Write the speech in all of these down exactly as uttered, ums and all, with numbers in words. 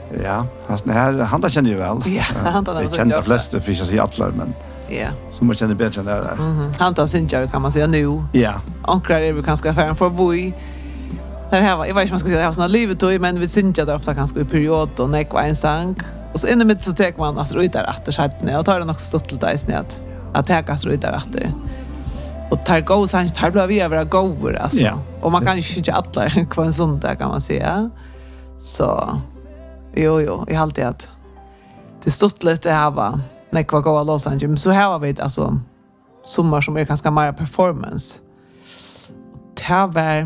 Ja, det här han där känner ju väl. Ja, han där. Det känner de flesta för sig alla men. Ja. Som man känner bättre än det där. Mhm. Han tar sin jag kan man säga nu. Ja. Ankrar är vi kanske affären för boy. Där här var jag vet inte man ska säga det har såna livet då men vi syns ju där ofta kanske i period och när en sang och så inne mitt så tar man att ruta efter sätten och tar det också stått lite i snett att ta gas ruta efter. Och tar gå så han tar blir vi över går alltså. Ja. Och man kan ju inte alla på en sån där kan man säga. Så jo jo, i allt det att det stått lite här va. När kvar gå Los Angeles men så här var vi alltså sommar som är ganska mer performance. Det var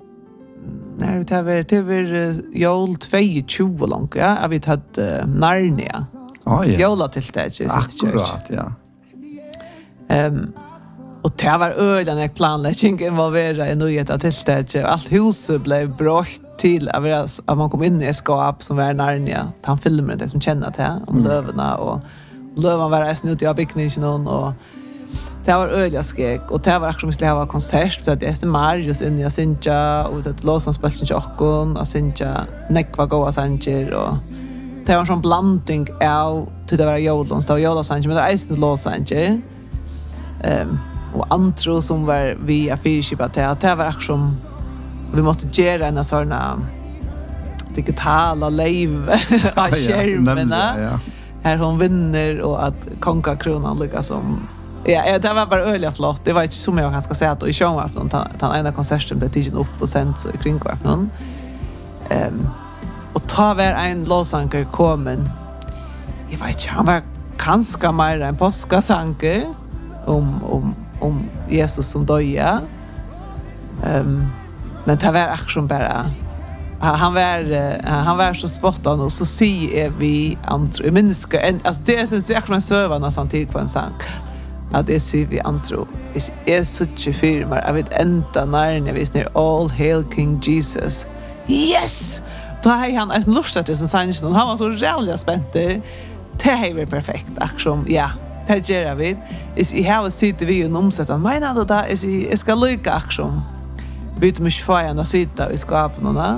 när vi tar vi det var jul tjugo långt ja har vi tagit uh, Narnia. Ja ja. Jola till det så akkurat ja. Ehm um, och det var öden ett planläggning involverad i nyheter till det och allt huset blev brått till att man kom in i ett skap som var Narnia. Han filmade det som känner till om mm. lövarna och lövan var resten ut i byggningen och det var öliga skrek och det var också skulle ha konsert så att det är Marius in i Sinja och det låtsas spelsen chockon och Sinja nekva goa sanger och det var en sån blandning av till det var jolons det var jola sanger men det är inte lås sanger ehm och antro som var via fyrskipa till det var också vi måste göra en såna digitala live av skärmarna här hon vinner och att konka kronan lyckas som ja det var bara öliga flott det var inte så mycket jag ska säga att i showen var någon han ena konserten blev tidigt upp och sent så i kring kvart någon ehm och ta var en låsanker kommen jag vet inte han var kanske mer en påskasanker om om om Jesus som döja ehm men det var action bara han var han var så spottad och så ser vi antro minska alltså det är så säkert sövarna samtidigt på en sång att det ser vi antro är så tjugofyra jag vet ända när ni visst ner all hail King Jesus yes då har han en lust att det som sanningen han var så jävligt spänt det är perfekt action ja det gör vi is i have sitter vi och omsätta men då där är i ska lycka action byt mig för att sitta i skapen och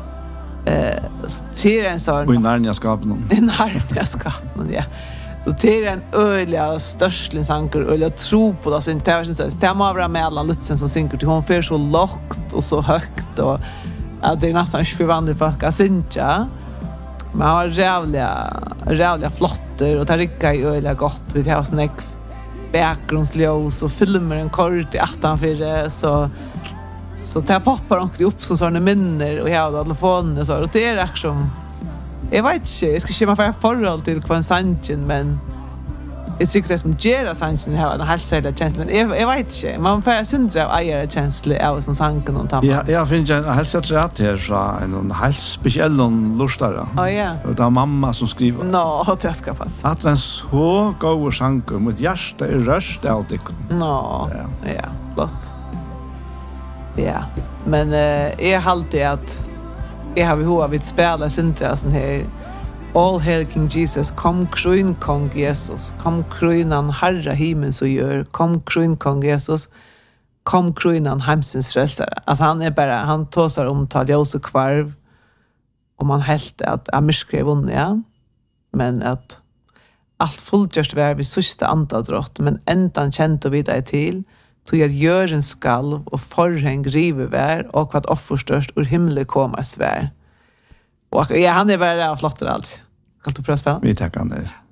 eh till en sån i Narnia skapen i Narnia skapen ja så till en öliga störslin sanker och jag tror på det så inte var så det må vara mellan Lutzen som synker till hon för så lågt och så högt och att det är nästan inte förvandlat folk att synka men han var jävliga jävliga flotter och det rickar ju öliga gott vi har snack bakgrundsljus och filmer en kort i åttan för det så så det poppar också upp som såna minnen och jag har telefonen och så och det är action jag vet inte jag ska köra för förhåll till kvar sanchen men det tycker det som Jera sanchen har en halssälla känsla men jag, jag vet inte man får syndra av ägare känsla av som sanken och tappar ja jag finns en halssätt rätt här från en helt speciell lustare ja ja det är mamma som skriver no det ska passa att den så god sanker mot hjärta i röst av det no ja ja flott ja men eh är alltid att jag har behov av att spela centrasen här all hail King Jesus kom krön kong Jesus kom krönan Herre himmel så gör kom krön kong Jesus kom krönan hemsens frälsare alltså han är bara han tåsar om tal Josef kvarv och man helt att amiskrev hon ja men att allt fullgörst var vi sista andadrott men ändan känt och vidare till tog att gör en skalv och förhäng river vär och vad offerstörst ur himlen komma svär. Och ja, han är bara flott allt. Kan du pröva spela? Vi tackar ner.